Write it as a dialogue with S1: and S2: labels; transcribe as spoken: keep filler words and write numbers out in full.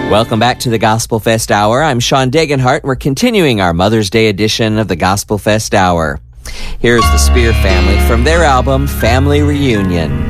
S1: Welcome back to the Gospel Fest Hour. I'm Sean Degenhart. We're continuing our Mother's Day edition of the Gospel Fest Hour. Here's the Spear Family from their album, Family Reunion.